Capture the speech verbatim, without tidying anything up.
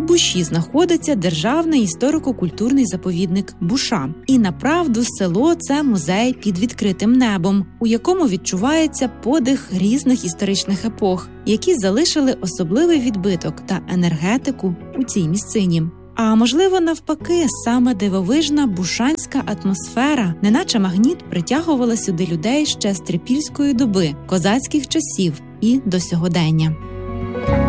Буші знаходиться Державний історико-культурний заповідник Буша. І направду село – це музей під відкритим небом, у якому відчувається подих різних історичних епох, які залишили особливий відбиток та енергетику у цій місцині. А можливо, навпаки, саме дивовижна бушанська атмосфера, неначе магніт, притягувала сюди людей ще з трипільської доби, козацьких часів і до сьогодення.